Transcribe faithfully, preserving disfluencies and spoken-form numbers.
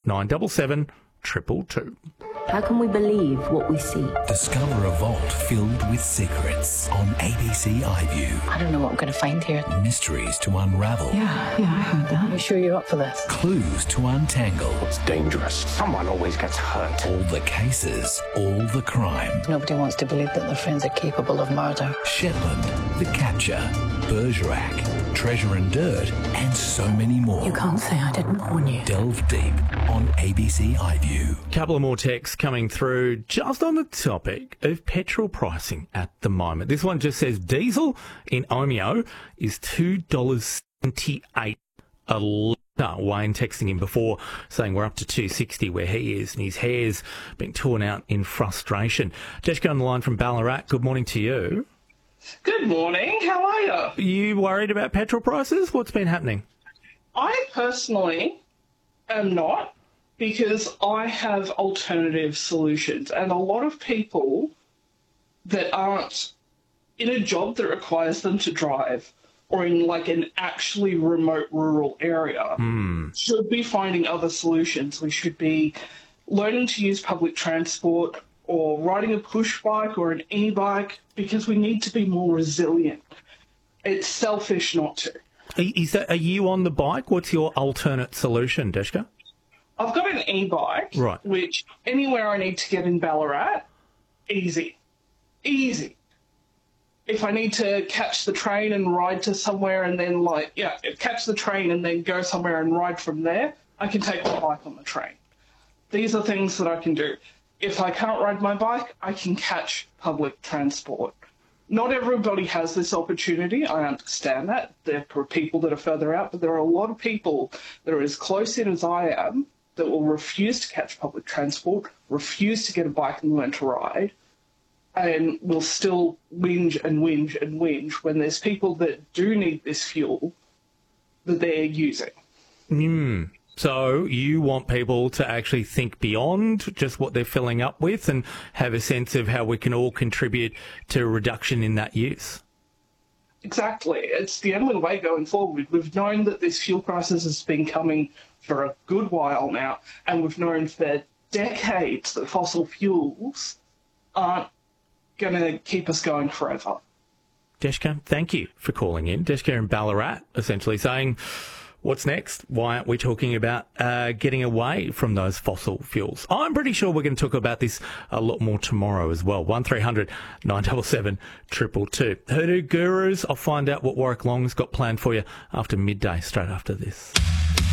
nine seven seven, triple two. How can we believe what we see? Discover a vault filled with secrets on A B C iView. I don't know what I'm going to find here. Mysteries to unravel. Yeah, yeah, I heard that. Are you sure you're up for this? Clues to untangle. It's dangerous. Someone always gets hurt. All the cases, all the crime. Nobody wants to believe that their friends are capable of murder. Shetland, The Capture, Bergerac, Treasure and Dirt, and so many more. You can't say I didn't warn you. Delve deep on A B C iView. Couple of more texts coming through just on the topic of petrol pricing at the moment. This one just says diesel in Omeo is two dollars seventy-eight a litre. Wayne texting him before saying we're up to two dollars sixty where he is, and his hair's been torn out in frustration. Jessica on the line from Ballarat. Good morning to you. Good morning. How are you? Are you worried about petrol prices? What's been happening? I personally am not, because I have alternative solutions, and a lot of people that aren't in a job that requires them to drive or in like an actually remote rural area mm. should be finding other solutions. We should be learning to use public transport or riding a push bike or an e-bike, because we need to be more resilient. It's selfish not to. Is that, are you on the bike? What's your alternate solution, Deshka? I've got an e-bike, right, which anywhere I need to get in Ballarat, easy. Easy. If I need to catch the train and ride to somewhere and then, like, yeah, catch the train and then go somewhere and ride from there, I can take my bike on the train. These are things that I can do. If I can't ride my bike, I can catch public transport. Not everybody has this opportunity. I understand that. There are people that are further out, but there are a lot of people that are as close in as I am that will refuse to catch public transport, refuse to get a bike and learn to ride, and will still whinge and whinge and whinge when there's people that do need this fuel that they're using. Mm. So you want people to actually think beyond just what they're filling up with and have a sense of how we can all contribute to a reduction in that use. Exactly. It's the only way going forward. We've known that this fuel crisis has been coming for a good while now, and we've known for decades that fossil fuels aren't going to keep us going forever. Deshka, thank you for calling in. Deshka in Ballarat essentially saying, what's next? Why aren't we talking about uh, getting away from those fossil fuels? I'm pretty sure we're going to talk about this a lot more tomorrow as well. one three hundred nine seven seven, two two two. Hoodoo Gurus, I'll find out what Warwick Long's got planned for you after midday, straight after this.